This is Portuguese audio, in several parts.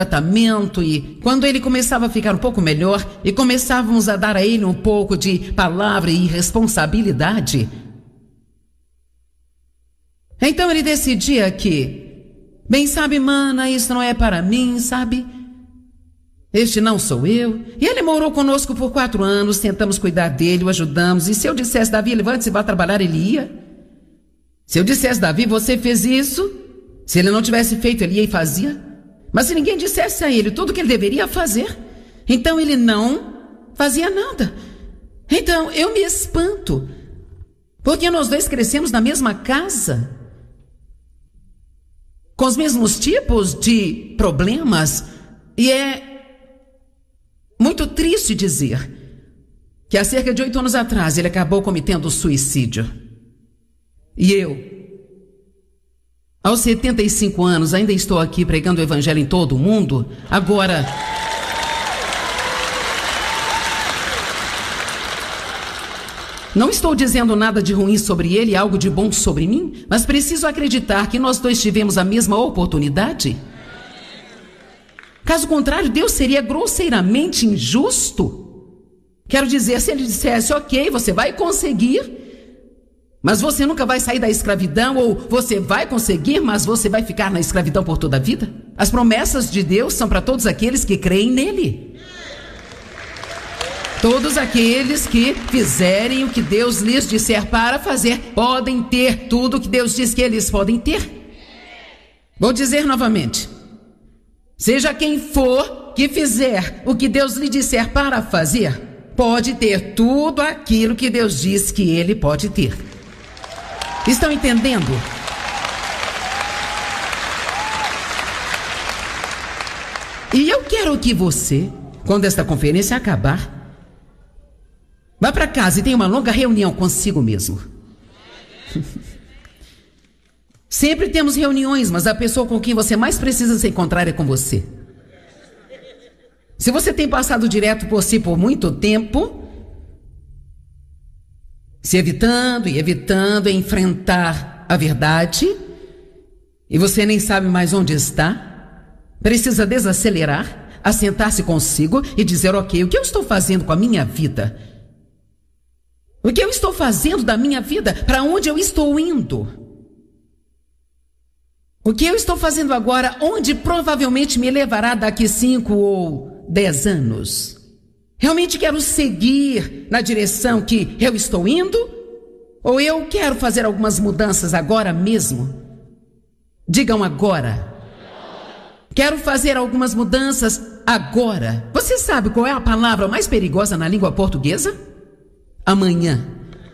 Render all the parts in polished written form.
tratamento, e quando ele começava a ficar um pouco melhor e começávamos a dar a ele um pouco de palavra e responsabilidade, então ele decidia que, bem, sabe, mana, isso não é para mim, sabe? Este não sou eu. E ele morou conosco por 4 anos, tentamos cuidar dele, o ajudamos. E se eu dissesse, Davi, levante-se e vá trabalhar, ele ia. Se eu dissesse, Davi, você fez isso, se ele não tivesse feito, ele ia e fazia. Mas se ninguém dissesse a ele tudo que ele deveria fazer, então ele não fazia nada. Então eu me espanto, porque nós dois crescemos na mesma casa, com os mesmos tipos de problemas, e é muito triste dizer que há cerca de 8 anos atrás ele acabou cometendo suicídio. E eu, aos 75 anos, ainda estou aqui pregando o evangelho em todo o mundo. Agora, não estou dizendo nada de ruim sobre ele, algo de bom sobre mim, mas preciso acreditar que nós dois tivemos a mesma oportunidade. Caso contrário, Deus seria grosseiramente injusto. Quero dizer, se ele dissesse, ok, você vai conseguir, mas você nunca vai sair da escravidão, ou você vai conseguir, mas você vai ficar na escravidão por toda a vida. As promessas de Deus são para todos aqueles que creem nele. Todos aqueles que fizerem o que Deus lhes disser para fazer, podem ter tudo o que Deus diz que eles podem ter. Vou dizer novamente. Seja quem for que fizer o que Deus lhe disser para fazer, pode ter tudo aquilo que Deus diz que ele pode ter. Estão entendendo? E eu quero que você, quando esta conferência acabar, vá para casa e tenha uma longa reunião consigo mesmo. Sempre temos reuniões, mas a pessoa com quem você mais precisa se encontrar é com você. Se você tem passado direto por si por muito tempo, se evitando e evitando enfrentar a verdade, e você nem sabe mais onde está, precisa desacelerar, assentar-se consigo e dizer, ok, o que eu estou fazendo com a minha vida? O que eu estou fazendo da minha vida? Para onde eu estou indo? O que eu estou fazendo agora, onde provavelmente me levará daqui 5 ou 10 anos? Realmente quero seguir na direção que eu estou indo? Ou eu quero fazer algumas mudanças agora mesmo? Digam agora. Quero fazer algumas mudanças agora. Você sabe qual é a palavra mais perigosa na língua portuguesa? Amanhã.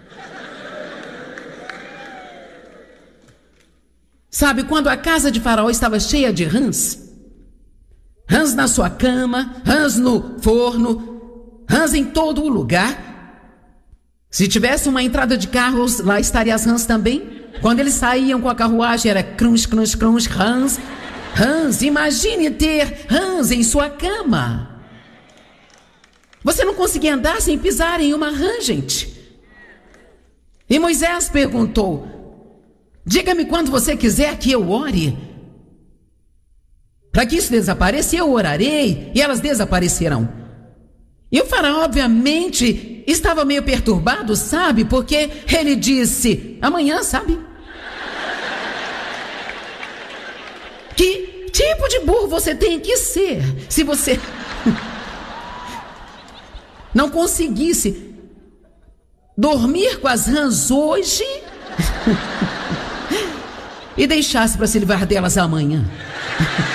Sabe, quando a casa de Faraó estava cheia de rãs? Rãs na sua cama, rãs no forno, rãs em todo o lugar. Se tivesse uma entrada de carros, lá estariam as rãs também. Quando eles saíam com a carruagem, era crunch, crunch, crunch, rãs. Rãs, imagine ter rãs em sua cama. Você não conseguia andar sem pisar em uma rã, gente. E Moisés perguntou, diga-me quando você quiser que eu ore. Para que isso desapareça, eu orarei e elas desaparecerão. E o faraó, obviamente, estava meio perturbado, sabe? Porque ele disse, amanhã, sabe? Que tipo de burro você tem que ser se você não conseguisse dormir com as rãs hoje e deixasse para se livrar delas amanhã?